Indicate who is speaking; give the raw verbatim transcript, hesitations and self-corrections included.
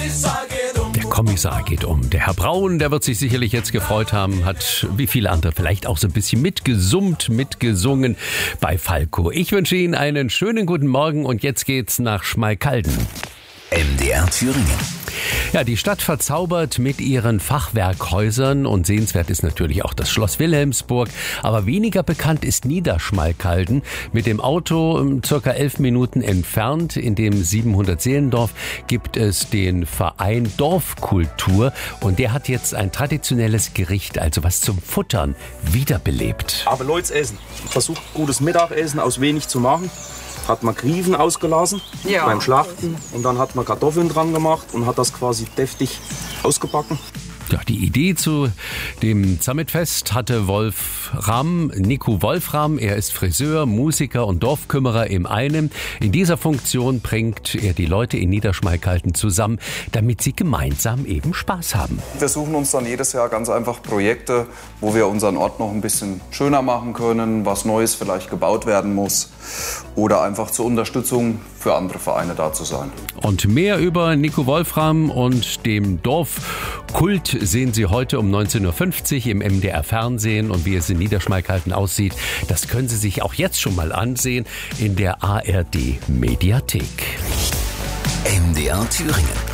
Speaker 1: Der Kommissar geht um. Der Herr Braun, der wird sich sicherlich jetzt gefreut haben, hat wie viele andere vielleicht auch so ein bisschen mitgesummt, mitgesungen bei Falco. Ich wünsche Ihnen einen schönen guten Morgen und jetzt geht's nach Schmalkalden.
Speaker 2: M D R Thüringen.
Speaker 1: Ja, die Stadt verzaubert mit ihren Fachwerkhäusern und sehenswert ist natürlich auch das Schloss Wilhelmsburg. Aber weniger bekannt ist Niederschmalkalden. Mit dem Auto circa elf Minuten entfernt in dem siebenhundert Seelendorf gibt es den Verein Dorfkultur und der hat jetzt ein traditionelles Gericht, also was zum Futtern, wiederbelebt.
Speaker 3: Aber Leute essen. Versucht gutes Mittagessen aus wenig zu machen. Hat man Grieven ausgelassen ja. beim Schlachten und dann hat man Kartoffeln dran gemacht und hat das quasi deftig ausgebacken.
Speaker 1: Ja, die Idee zu dem Summitfest hatte Wolfram, Nico Wolfram. Er ist Friseur, Musiker und Dorfkümmerer im einen. In dieser Funktion bringt er die Leute in Niederschmalkalden zusammen, damit sie gemeinsam eben Spaß haben.
Speaker 4: Wir suchen uns dann jedes Jahr ganz einfach Projekte, wo wir unseren Ort noch ein bisschen schöner machen können, was Neues vielleicht gebaut werden muss oder einfach zur Unterstützung für andere Vereine da zu sein.
Speaker 1: Und mehr über Nico Wolfram und dem Dorfkult sehen Sie heute um neunzehn Uhr fünfzig im M D R Fernsehen. Und wie es in Niederschmalkalden aussieht, das können Sie sich auch jetzt schon mal ansehen in der A R D Mediathek.
Speaker 2: M D R Thüringen.